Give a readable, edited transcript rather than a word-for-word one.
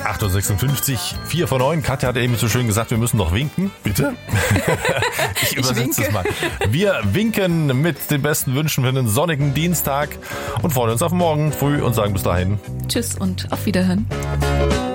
8.56 Uhr, 4 vor 9. Katja hat eben so schön gesagt, wir müssen noch winken. Bitte? Ich übersetze es mal. Wir winken mit den besten Wünschen für einen sonnigen Dienstag und freuen uns auf morgen früh und sagen bis dahin. Tschüss und auf Wiederhören.